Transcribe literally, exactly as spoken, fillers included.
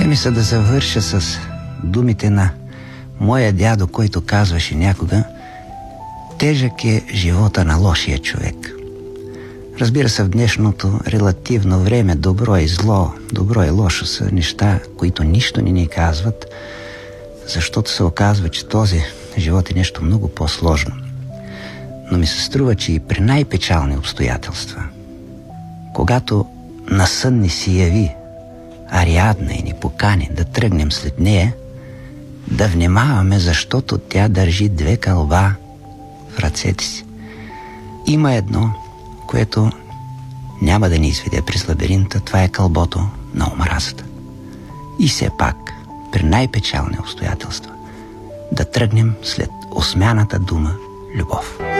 Ще ми се да завърша с думите на моя дядо, който казваше някога: тежък е живота на лошия човек. Разбира се, в днешното релативно време добро и зло, добро и лошо са неща, които нищо не ни казват, защото се оказва, че този живот е нещо много по-сложно. Но ми се струва, че и при най-печални обстоятелства, когато на сън ни се яви Ариадна и ни покани да тръгнем след нея, да внимаваме, защото тя държи две кълба в ръцете си. Има едно, което няма да ни изведе през лабиринта, това е кълбото на омразата. И все пак, при най-печални обстоятелства, да тръгнем след осмяната дума любов.